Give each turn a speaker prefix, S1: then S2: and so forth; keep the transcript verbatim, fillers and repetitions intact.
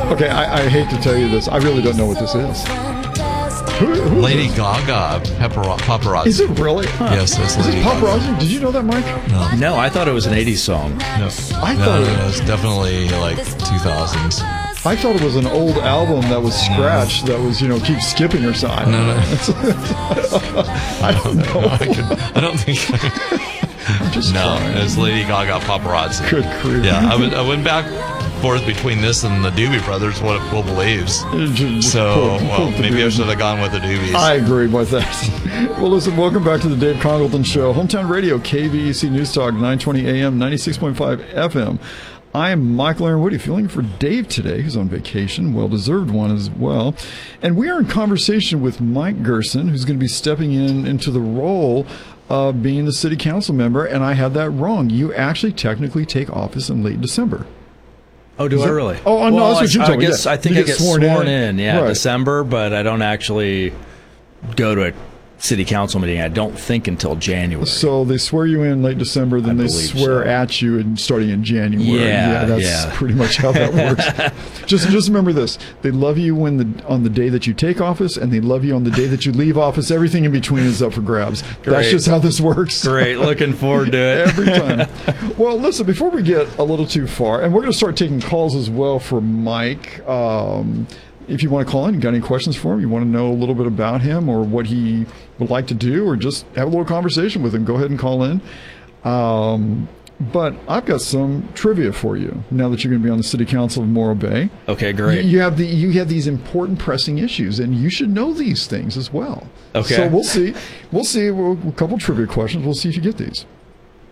S1: Okay, I, I hate to tell you this. I really don't know what this is. Who, who
S2: Lady
S1: is
S2: Gaga, papara- paparazzi.
S1: Is it really? Huh.
S2: Yes, it's
S1: Is
S2: Lady
S1: it
S2: Gaga.
S1: paparazzi? Did you know that, Mike?
S2: No,
S3: No, I thought it was an eighties song.
S2: no,
S1: I
S2: no,
S1: thought
S2: no,
S1: it-
S2: no, it's definitely like two thousands.
S1: I thought it was an old album that was scratched that was, you know, keep skipping or side.
S2: No, no.
S1: I don't know.
S2: I, could, I don't think.
S1: I'm just
S2: No,
S1: trying.
S2: it's Lady Gaga, paparazzi.
S1: Good grief.
S2: Yeah, I, would, I went back and forth between this and the Doobie Brothers. What it Will believes.
S1: Just
S2: So,
S1: quote-
S2: well,
S1: quote the
S2: maybe I
S1: dude.
S2: should have gone with the Doobies.
S1: I agree with that. Well, listen, welcome back to the Dave Congleton Show. Hometown Radio, K V E C News Talk, nine twenty A M, ninety-six point five F M. I am Michael Aaron Woody, filling in for Dave today, who's on vacation, well-deserved one as well. And we are in conversation with Mike Gerson, who's going to be stepping in into the role of being the city council member. And I had that wrong. You actually technically take office in late December.
S3: Oh, do
S1: Is
S3: I
S1: it-
S3: really?
S1: Oh, no,
S3: well,
S1: that's what you
S3: I,
S1: told
S3: I
S1: me,
S3: guess
S1: yeah.
S3: I think
S1: You
S3: I
S1: get
S3: get
S1: sworn
S3: sworn,
S1: in.
S3: in, yeah,
S1: Right.
S3: December, but I don't actually go to a city council meeting. I don't think until January.
S1: So they swear you in late December, then
S3: I
S1: they
S3: believe
S1: swear
S3: so.
S1: at you and starting in January.
S3: Yeah,
S1: that's
S3: yeah.
S1: pretty much how that works. just just remember this: they love you when the on the day that you take office, and they love you on the day that you leave office. Everything in between is up for grabs. That's
S3: Great.
S1: just how this works.
S3: Great, looking forward to it.
S1: Every time. Well, listen, before we get a little too far, and we're going to start taking calls as well for Mike. Um, if you want to call in, you got any questions for him, you want to know a little bit about him or what he would like to do, or just have a little conversation with him, go ahead and call in. Um, but I've got some trivia for you now that you're going to be on the City Council of Morro Bay.
S3: Okay, great.
S1: You, you have the you have these important pressing issues, and you should know these things as well.
S3: Okay.
S1: So we'll see. We'll see. We'll, a couple trivia questions. We'll see if you get these.